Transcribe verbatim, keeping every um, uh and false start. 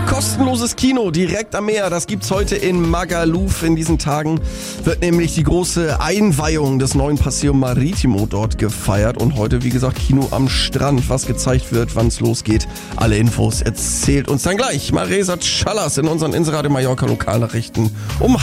Kostenloses Kino direkt am Meer, das gibt's heute in Magaluf. In diesen Tagen wird nämlich die große Einweihung des neuen Paseo Maritimo dort gefeiert. Und heute, wie gesagt, Kino am Strand. Was gezeigt wird, wann es losgeht, alle Infos erzählt uns dann gleich Maresa Chalas in unseren Inseradio Mallorca Lokalnachrichten um